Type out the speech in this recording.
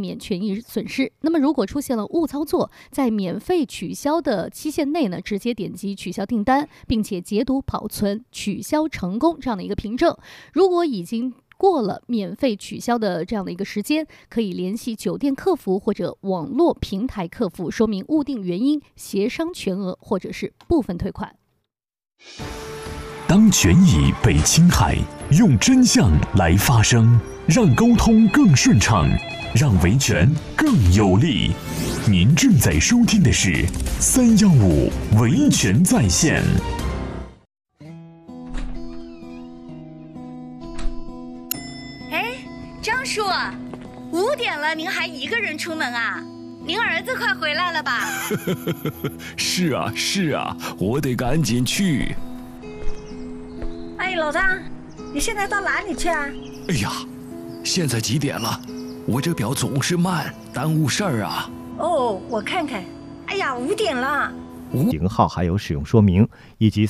免权益损失。那么如果出现了误操作，在免费取消的期限内呢，直接点击取消订单，并且截图保存取消成功这样的一个凭证。如果已经过了免费取消的这样的一个时间，可以联系酒店客服或者网络平台客服，说明误订原因，协商全额或者是部分退款。 当权益被侵害，用真相来发声，让沟通更顺畅，让维权更有力。您正在收听的是315维权在线。 张叔，5点了，您还一个人出门啊？您儿子快回来了吧？ 是啊，我得赶紧去。 哎，老张，你现在到哪里去啊？ 哎呀，现在几点了？我这表总是慢，耽误事儿啊。 哦，我看看。哎呀，5点了。 型号还有使用说明以及